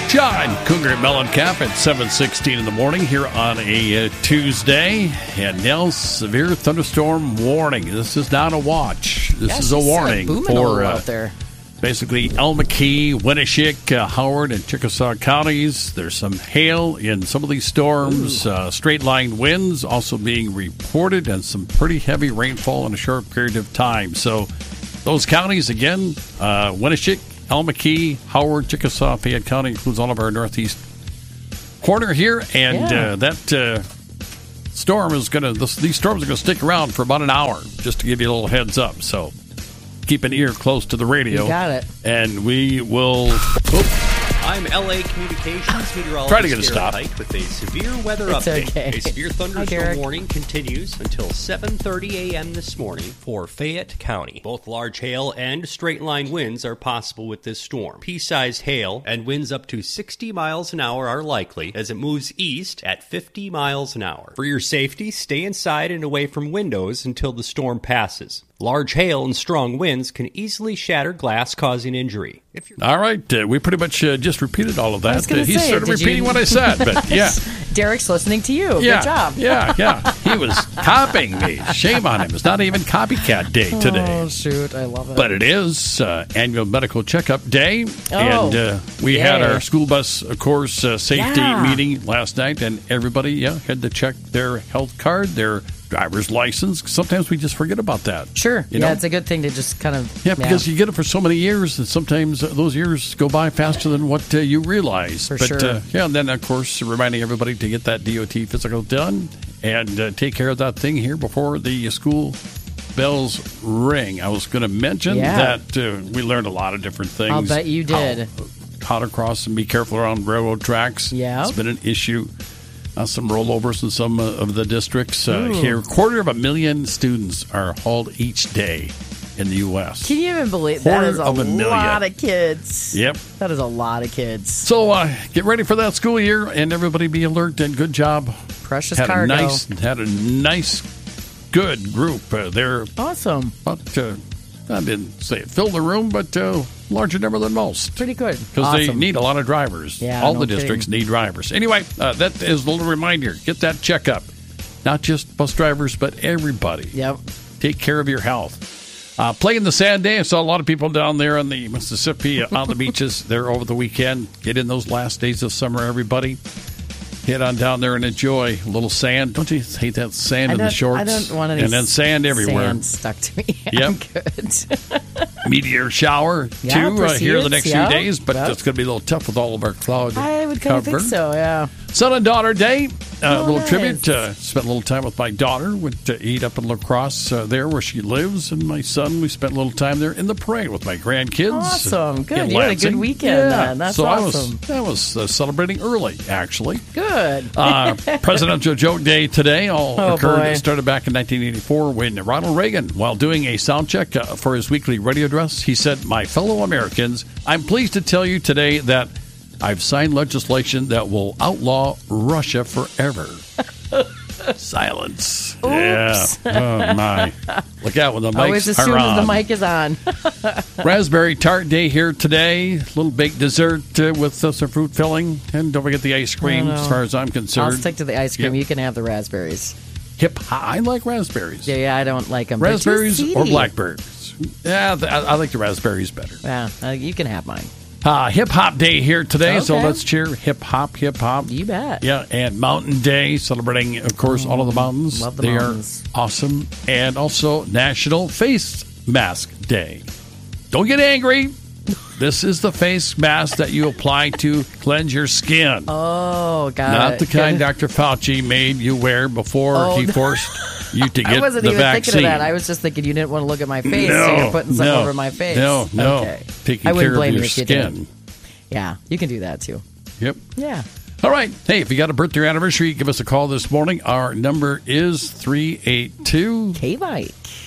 John Cougar Mellencamp at 7:16 in the morning here on a Tuesday. And now severe thunderstorm warning. This is not a watch. This is a warning for out there. Basically Elm McKee, Winneshiek, Howard, and Chickasaw counties. There's some hail in some of these storms. Straight-line winds also being reported, and some pretty heavy rainfall in a short period of time. So those counties, again, Winneshiek, Elm McKee, Howard, Chickasaw, Fayette County includes all of our northeast corner here. And that storm is these storms are going to stick around for about an hour, just to give you a little heads up. So keep an ear close to the radio. You got it. And we will... I'm LA Communications meteorologist Try to get a stop. Hite with a severe weather It's update. okay. A severe Hi, thunderstorm Derek. warning continues until 7:30 a.m. this morning for Fayette County. Both large hail and straight-line winds are possible with this storm. Pea-sized hail and winds up to 60 miles an hour are likely as it moves east at 50 miles an hour. For your safety, stay inside and away from windows until the storm passes. Large hail and strong winds can easily shatter glass, causing injury. All right. We pretty much just repeated all of that. I was gonna He's say, sort of did repeating you- what I said, but yeah. Derek's listening to you. Yeah, Good job. Yeah. He was copying me. Shame on him. It's not even copycat day today. Oh, shoot. I love it. But it is annual medical checkup day. And we had our school bus, of course, safety meeting last night. And everybody, had to check their health card, their driver's license. Sometimes we just forget about that. Sure. You know? It's a good thing to just kind of... Yeah, because you get it for so many years, and sometimes those years go by faster than what you realize. For sure. And then, of course, reminding everybody to get that DOT physical done and take care of that thing here before the school bells ring. I was going to mention that we learned a lot of different things. I'll bet you did. How to cross and be careful around railroad tracks. Yeah. It's been an issue. Some rollovers in some of the districts here. 250,000 students are hauled each day in the U.S. Can you even believe that is a 250,000. lot of kids? Yep. That is a lot of kids. So get ready for that school year, and everybody be alert and good job. Precious Had cargo. a nice, good group there. Awesome. But I didn't say it filled the room, but larger number than most. Pretty good. Because they need a lot of drivers. Yeah, all no the districts kidding. need drivers. Anyway, that is a little reminder. Get that checkup. Not just bus drivers, but everybody. Yep. Take care of your health. Play in the sand day. I saw a lot of people down there on the Mississippi on the beaches there over the weekend. Get in those last days of summer, everybody. Head on down there and enjoy a little sand. Don't you hate that sand in the shorts? I don't want any and then sand everywhere. Sand stuck to me. Yep. I'm good. Meteor shower, too, here the next few days. But it's going to be a little tough with all of our cloud I would kind of cover. think so, yeah. Son and daughter day. A little nice. tribute. Spent a little time with my daughter. Went to eat up in La Crosse there where she lives. And my son, we spent a little time there in the parade with my grandkids. Awesome. Good. in You had a Lansing. good weekend Yeah. then. That's so awesome. I was celebrating early, actually. Good. Presidential Joke Day today occurred. boy. It started back in 1984 when Ronald Reagan, while doing a sound check for his weekly radio address, he said, "My fellow Americans, I'm pleased to tell you today that I've signed legislation that will outlaw Russia forever." Silence. Oops. Yeah. Oh, my. Look out when the Always mics as soon are as on. the mic is on. Raspberry Tart Day here today. Little baked dessert with some fruit filling. And don't forget the ice cream, as far as I'm concerned. I'll stick to the ice cream. Yep. You can have the raspberries. I like raspberries. Yeah, I don't like them. Raspberries They're too or seedy. blackberries? Yeah, I like the raspberries better. Yeah, you can have mine. Hip Hop Day here today, so Okay. let's cheer hip hop. You bet. Yeah, and Mountain Day, celebrating, of course, all of the mountains. Love the they mountains. are awesome. And also National Face Mask Day. Don't get angry. This is the face mask that you apply to cleanse your skin. Oh, got it. Not the kind Good. Dr. Fauci made you wear before he forced you to I get wasn't the even vaccine. thinking of that. I was just thinking you didn't want to look at my face, so you're putting something over my face. No. Okay. Taking I wouldn't care of blame your you if you skin. did. Yeah, you can do that too. Yep. Yeah. All right. Hey, if you got a birthday or anniversary, give us a call this morning. Our number is 382. K-Mike.